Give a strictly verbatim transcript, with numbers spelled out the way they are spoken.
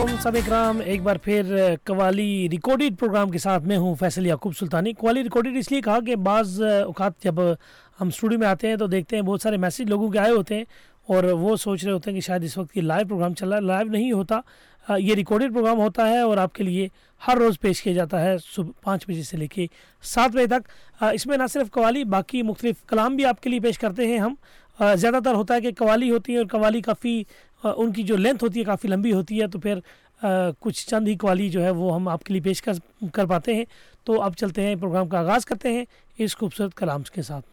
सब इकराम एक बार फिर कवाली रिकॉर्डेड प्रोग्राम के साथ मैं हूं फैसल याकूब सुल्तानी। कवाली रिकॉर्डेड इसलिए कहा कि बाज़ औक़ात जब हम स्टूडियो में आते हैं तो देखते हैं बहुत सारे मैसेज लोगों के आए होते हैं और वो सोच रहे होते हैं कि शायद इस वक्त ये लाइव प्रोग्राम चल रहा है। लाइव नहीं होता, ये रिकॉर्डेड प्रोग्राम होता है और आपके लिए हर रोज़ पेश किया जाता है सुबह पाँच बजे से लेके सात बजे तक। इसमें ना सिर्फ कवाली, बाकी मुख्तलिफ कलाम भी आपके लिए पेश करते हैं हम। ज़्यादातर होता है कि कवाली होती है और कवाली काफ़ी उनकी जो लेंथ होती है काफ़ी लंबी होती है, तो फिर आ, कुछ चंद ही कवाली जो है वो हम आपके लिए पेश कर कर पाते हैं। तो अब चलते हैं, प्रोग्राम का आगाज़ करते हैं इस खूबसूरत कलाम के साथ।